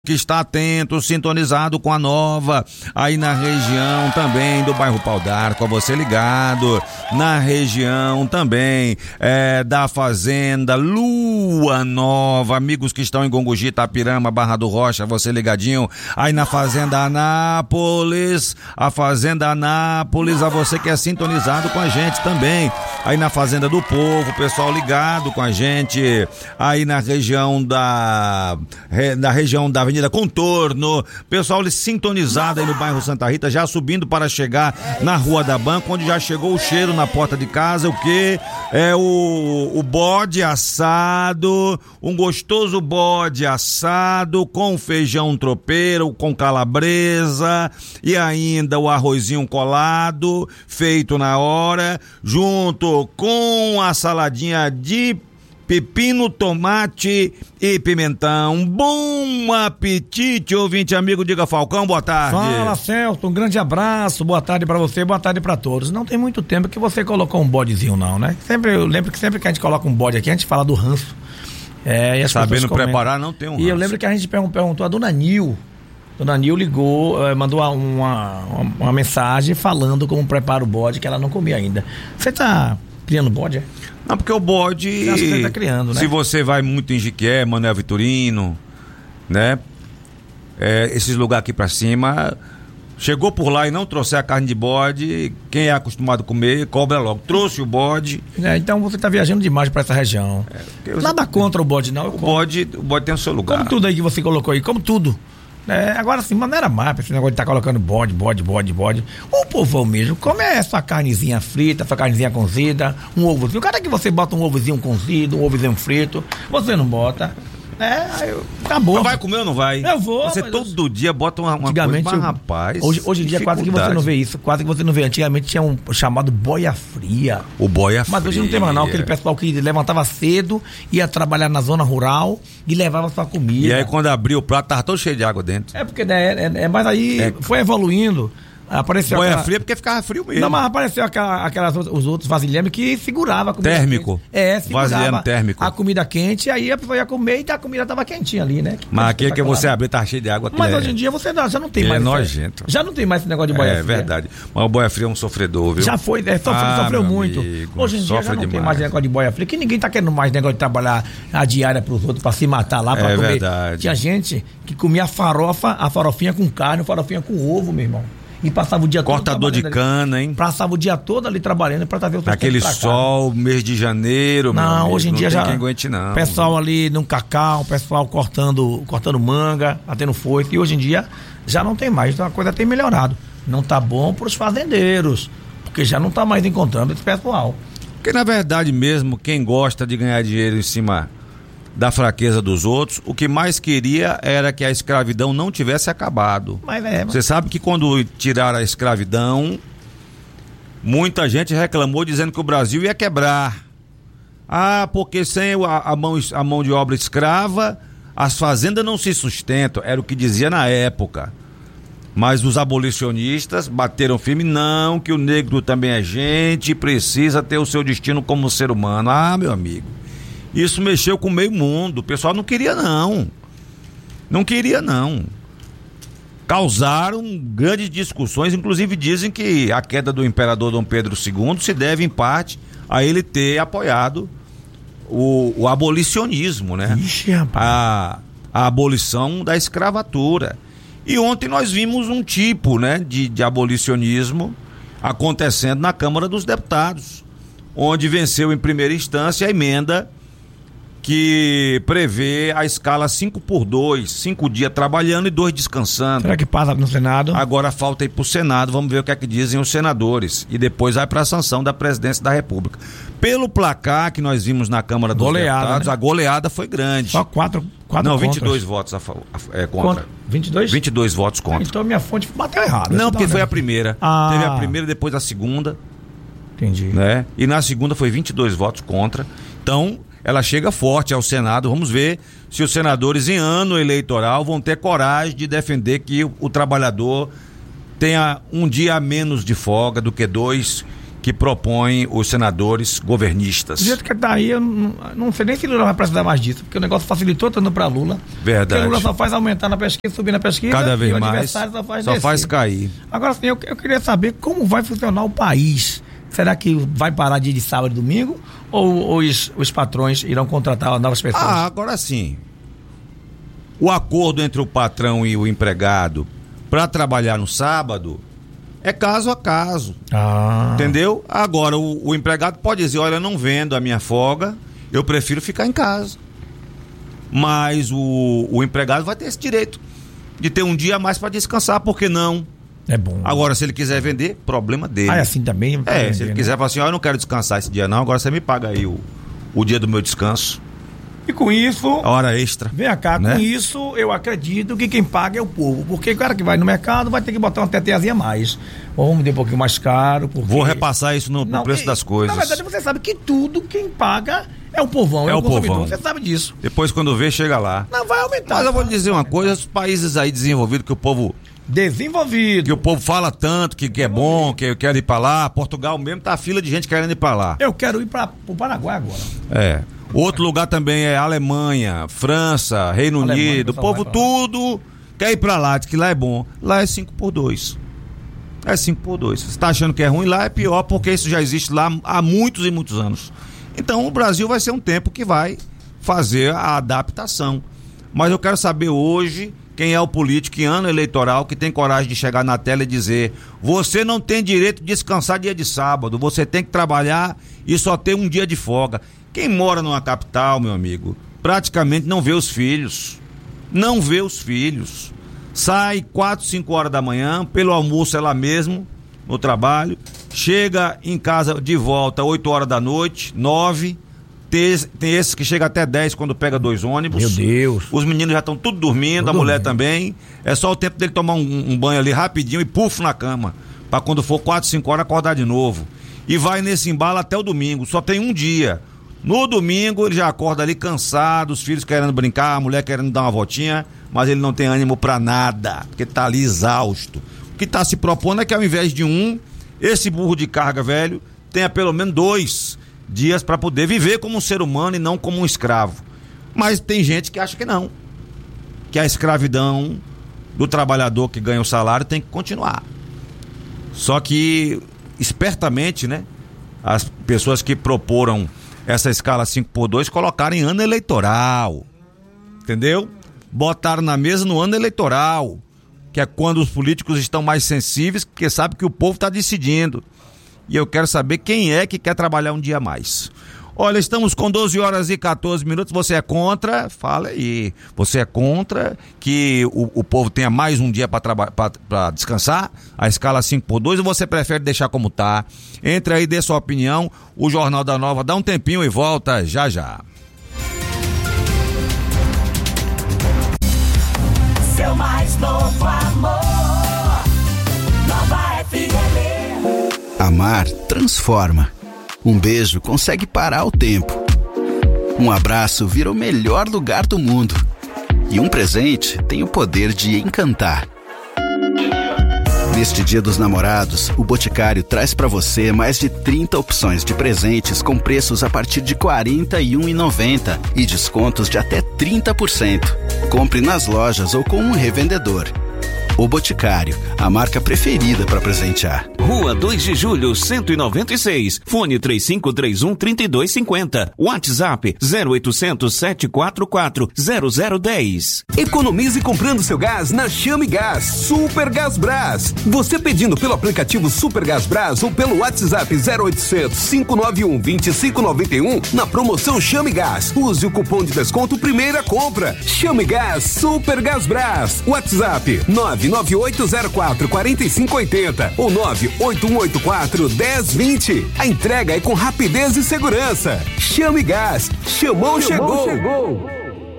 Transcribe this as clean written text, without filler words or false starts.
que está atento, sintonizado com a Nova, aí na região também do bairro Pau d'Arco, você ligado, na região também da Fazenda Lua Nova, amigos que estão em Gongogi, Itapirama, Barra do Rocha, você ligadinho, aí na Fazenda Anápolis, a você que é sintonizado com a gente também, aí na Fazenda do Povo, pessoal ligado com a gente, aí na região da Avenida Contorno, pessoal sintonizado aí no bairro Santa Rita, já subindo para chegar na Rua da Banca, onde já chegou o cheiro na porta de casa, o que? É o bode assado, um gostoso bode assado com feijão tropeiro, com calabresa e ainda o arrozinho colado, feito na hora, junto com a saladinha de pepino, tomate e pimentão. Bom apetite, ouvinte amigo, diga Falcão, boa tarde. Fala, Celso, um grande abraço, boa tarde pra você, boa tarde pra todos. Não tem muito tempo que você colocou um bodezinho não, né? Eu lembro que sempre que a gente coloca um bode aqui, a gente fala do ranço. E sabendo preparar, não tem um ranço. E eu lembro que a gente perguntou a Dona Nil. Dona Nil ligou, mandou uma mensagem falando como prepara o bode, que ela não comia ainda. Você tá criando bode, é? Não, porque o bode, você tá criando, né? Se você vai muito em Jiquié, Manuel Vitorino, né? Esses lugares aqui pra cima, chegou por lá e não trouxer a carne de bode, quem é acostumado a comer, cobra logo. Trouxe o bode. Então você tá viajando demais pra essa região. Nada contra o bode, não. O bode tem o seu lugar. Como tudo aí que você colocou aí, como tudo. Agora sim, mas não era mais esse negócio de estar colocando bode. O povão mesmo, come essa carnezinha frita, essa carnezinha cozida, um ovozinho. Cada que você bota um ovozinho cozido, um ovozinho frito, você não bota. Acabou. Mas vai comer ou não vai? Eu vou. Você todo dia bota uma coisa, mas, rapaz. Hoje em dia quase que você não vê isso. Quase que você não vê. Antigamente tinha um chamado boia fria. O boia fria. Mas hoje não tem mais não. Aquele pessoal que levantava cedo, ia trabalhar na zona rural e levava sua comida. E aí quando abriu o prato, tava todo cheio de água dentro. Porque mas aí foi evoluindo. Apareceu boia fria porque ficava frio mesmo. Não, mas apareceu os outros vasilhames que segurava a comida térmico. Quente. Vasilhame térmico. A comida quente, aí a pessoa ia comer e a comida tava quentinha ali, né? Mas aqui é que você abriu, tá cheio de água. Mas hoje em dia você já não tem mais. É nojento. Já não tem mais esse negócio de boia fria. É verdade. Mas o boia fria é um sofredor, viu? Já foi, sofreu muito. Amigo, hoje em dia já não tem mais negócio de boia fria, que ninguém tá querendo mais negócio de trabalhar a diária pros outros, pra se matar lá, pra comer. Verdade. Tinha gente que comia a farofinha com carne, farofinha com ovo, meu irmão. E passava o dia todo cortador de cana, hein? Passava o dia todo ali trabalhando pra ver o aquele sol, mês de janeiro. Não, hoje em dia já. Não tem quem aguente, não. Pessoal ali no cacau, pessoal cortando manga, batendo foice. E hoje em dia já não tem mais. Então a coisa tem melhorado. Não tá bom pros fazendeiros, porque já não tá mais encontrando esse pessoal. Porque na verdade mesmo, quem gosta de ganhar dinheiro em cima da fraqueza dos outros, o que mais queria era que a escravidão não tivesse acabado. Você sabe que quando tiraram a escravidão, muita gente reclamou dizendo que o Brasil ia quebrar. Porque sem a mão de obra escrava, as fazendas não se sustentam, era o que dizia na época. Mas os abolicionistas bateram firme, não, que o negro também é gente, precisa ter o seu destino como ser humano. Meu amigo, isso mexeu com o meio mundo. O pessoal não queria não. Causaram grandes discussões, inclusive dizem que a queda do imperador Dom Pedro II se deve em parte a ele ter apoiado o abolicionismo, né? Ixi, rapaz. A abolição da escravatura. E ontem nós vimos um tipo, né, de abolicionismo acontecendo na Câmara dos Deputados, onde venceu em primeira instância a emenda que prevê a escala 5x2, 5 dias trabalhando e 2 descansando. Será que passa no Senado? Agora falta ir pro Senado, vamos ver o que é que dizem os senadores. E depois vai pra sanção da Presidência da República. Pelo placar que nós vimos na Câmara dos Deputados, né? A goleada foi grande. Só 4 não, 22 votos contra. 22? 22 votos contra. Então minha fonte bateu errado. Não, porque foi a primeira. Teve a primeira, depois a segunda. Entendi. Né? E na segunda foi 22 votos contra. Então ela chega forte ao Senado. Vamos ver se os senadores em ano eleitoral vão ter coragem de defender que o trabalhador tenha um dia a menos de folga do que 2, que propõem os senadores governistas. Do jeito que tá aí, eu não sei nem se Lula vai precisar mais disso, porque o negócio facilitou tanto para Lula. Verdade. Porque Lula só faz aumentar na pesquisa, subir na pesquisa. Cada vez e o mais. adversário Só faz cair. Agora sim, eu queria saber como vai funcionar o país. Será que vai parar dia de sábado e domingo? Ou os patrões irão contratar novas pessoas? Agora sim. O acordo entre o patrão e o empregado para trabalhar no sábado é caso a caso. Entendeu? Agora, o empregado pode dizer, olha, eu não vendo a minha folga, eu prefiro ficar em casa. Mas o empregado vai ter esse direito de ter um dia a mais para descansar, por que não? É bom. Agora, se ele quiser vender, problema dele. É assim também? Vender, se ele quiser falar assim, eu não quero descansar esse dia não, agora você me paga aí o dia do meu descanso. E com isso... A hora extra. Vem cá, né? Com isso eu acredito que quem paga é o povo, porque o cara que vai no mercado vai ter que botar uma teteazinha a mais. Ou vamos um pouquinho mais caro. Porque... Vou repassar isso no preço das coisas. Na verdade, você sabe que tudo quem paga é o povão, é o povão. Você sabe disso. Depois, quando vê, chega lá. Não vai aumentar. Mas eu vou lhe dizer uma coisa, os países aí desenvolvidos que o povo... Desenvolvido. Que o povo fala tanto, que é bom, que quer ir pra lá. Portugal mesmo tá a fila de gente querendo ir pra lá. Eu quero ir pro Paraguai agora. É. Outro lugar também é Alemanha, França, Reino Unido. O povo tudo quer ir pra lá, diz que lá é bom. Lá é 5x2. É 5x2. Você tá achando que é ruim? Lá é pior, porque isso já existe lá há muitos e muitos anos. Então o Brasil vai ser um tempo que vai fazer a adaptação. Mas eu quero saber hoje quem é o político em ano eleitoral que tem coragem de chegar na tela e dizer: você não tem direito de descansar dia de sábado, você tem que trabalhar e só ter um dia de folga. Quem mora numa capital, meu amigo, praticamente não vê os filhos. Não vê os filhos. Sai 4, 5 horas da manhã, pelo almoço ela mesmo, no trabalho. Chega em casa de volta 8 horas da noite, 9. Tem esses que chegam até 10 quando pega 2 ônibus. Meu Deus. Os meninos já estão tudo dormindo, a mulher também. É só o tempo dele tomar um banho ali rapidinho e puf na cama. Pra quando for 4, 5 horas acordar de novo. E vai nesse embalo até o domingo. Só tem um dia. No domingo ele já acorda ali cansado, os filhos querendo brincar, a mulher querendo dar uma voltinha, mas ele não tem ânimo pra nada, porque tá ali exausto. O que tá se propondo é que ao invés de esse burro de carga velho tenha pelo menos 2 dias para poder viver como um ser humano e não como um escravo. Mas tem gente que acha que não, que a escravidão do trabalhador que ganha o salário tem que continuar. Só que, espertamente, né, as pessoas que proporam essa escala 5x2 colocaram em ano eleitoral, entendeu? Botaram na mesa no ano eleitoral, que é quando os políticos estão mais sensíveis, porque sabe que o povo está decidindo. E eu quero saber quem é que quer trabalhar um dia a mais. Olha, estamos com 12 horas e 14 minutos. Você é contra? Fala aí. Você é contra que o povo tenha mais um dia para descansar? A escala 5x2, ou você prefere deixar como tá? Entre aí, dê sua opinião. O Jornal da Nova dá um tempinho e volta já já. Seu mais novo amor, Nova FM. Amar transforma. Um beijo consegue parar o tempo. Um abraço vira o melhor lugar do mundo. E um presente tem o poder de encantar. Neste Dia dos Namorados, o Boticário traz para você mais de 30 opções de presentes com preços a partir de R$ 41,90 e descontos de até 30%. Compre nas lojas ou com um revendedor. O Boticário, a marca preferida para presentear. Rua 2 de Julho, 196. Fone 3531-3250. WhatsApp 0800 744 0010. Economize comprando seu gás na Chame Gás Super Gás Brás. Você pedindo pelo aplicativo Super Gás Brás ou pelo WhatsApp 0800 591 2591 na promoção Chame Gás. Use o cupom de desconto Primeira Compra. Chame Gás Super Gás Brás. WhatsApp 99804-4580 ou 98184-1020. A entrega é com rapidez e segurança. Chame Gás. Chamou, chegou.